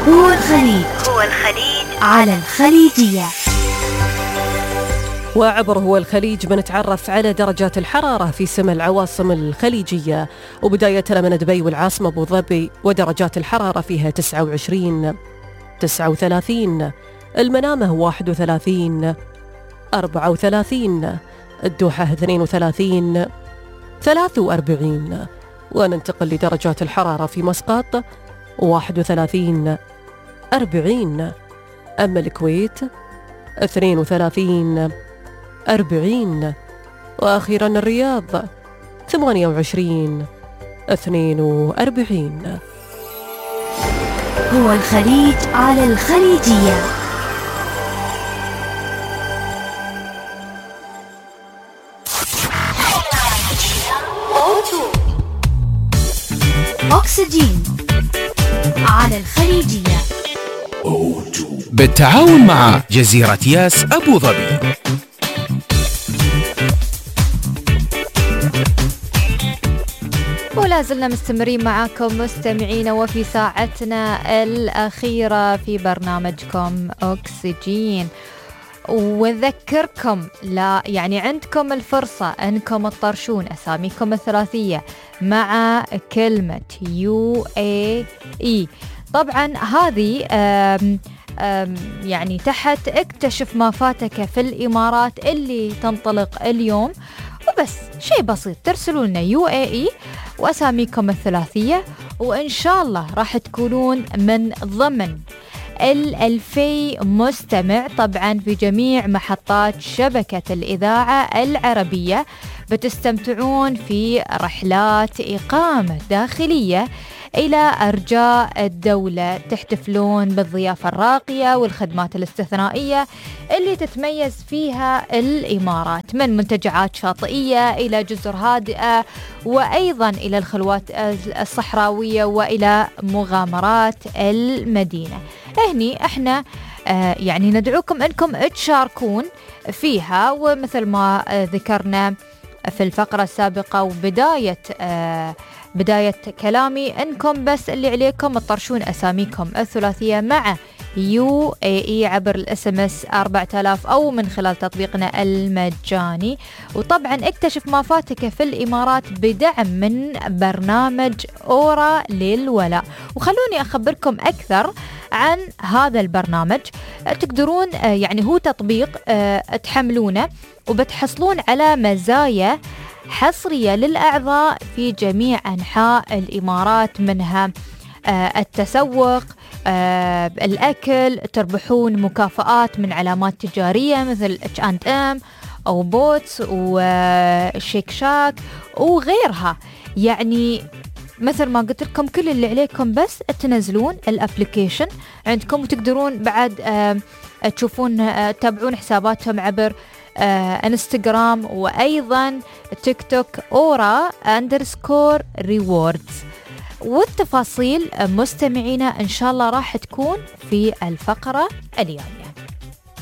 هو الخليج على الخليجية. وعبر هو الخليج بنتعرف على درجات الحرارة في سما العواصم الخليجية، وبداية من دبي والعاصمة أبو ظبي ودرجات الحرارة فيها 29 39، المنامة 31 34، الدوحة 32 43، وننتقل لدرجات الحرارة في مسقط 31 40، أما الكويت 32 40، وأخيرا الرياض 28 42. هو الخليج على الخليجية. أكسجين على الخليجية بالتعاون مع جزيرة ياس أبو ظبي. ولا زلنا مستمرين معاكم مستمعين، وفي ساعتنا الأخيرة في برنامجكم أكسجين. وذكركم لا يعني عندكم الفرصة أنكم تطرشون أساميكم الثلاثية مع كلمة UAE. طبعا هذه يعني تحت اكتشف ما فاتك في الإمارات اللي تنطلق اليوم، وبس شيء بسيط ترسلوا لنا UAE وأساميكم الثلاثية، وإن شاء الله راح تكونون من ضمن 2000 مستمع طبعا في جميع محطات شبكة الإذاعة العربية، بتستمتعون في رحلات إقامة داخلية إلى أرجاء الدولة، تحتفلون بالضيافة الراقية والخدمات الاستثنائية اللي تتميز فيها الإمارات، من منتجعات شاطئية إلى جزر هادئة، وأيضا إلى الخلوات الصحراوية وإلى مغامرات المدينة. هني احنا يعني ندعوكم أنكم تشاركون فيها، ومثل ما ذكرنا في الفقرة السابقة وبداية كلامي، أنكم بس اللي عليكم تطرشون أساميكم الثلاثية مع UAE عبر الSMS 4000 أو من خلال تطبيقنا المجاني. وطبعا اكتشف ما فاتك في الإمارات بدعم من برنامج أورا للولاء. وخلوني أخبركم أكثر عن هذا البرنامج. تقدرون يعني هو تطبيق تحملونه وبتحصلون على مزايا حصرية للأعضاء في جميع أنحاء الإمارات، منها التسوق، الأكل، تربحون مكافآت من علامات تجارية مثل H&M أو بوتس وشيك شاك وغيرها. يعني مثل ما قلت لكم كل اللي عليكم بس تنزلون الابليكيشن عندكم، وتقدرون بعد تشوفون تتابعون حساباتهم عبر انستغرام وأيضا تيك توك @rewards. والتفاصيل مستمعينا إن شاء الله راح تكون في الفقرة اليومية.